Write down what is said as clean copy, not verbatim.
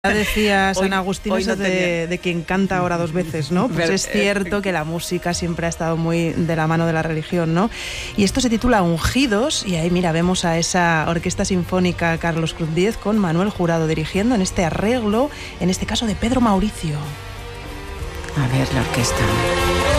Decía San Agustín hoy eso no de quien canta ahora dos veces, ¿no? Pues es cierto que la música siempre ha estado muy de la mano de la religión, ¿no? Y esto se titula Ungidos, y ahí, mira, vemos a esa Orquesta Sinfónica Carlos Cruz Diez con Manuel Jurado dirigiendo en este arreglo, en este caso de Pedro Mauricio. A ver la orquesta.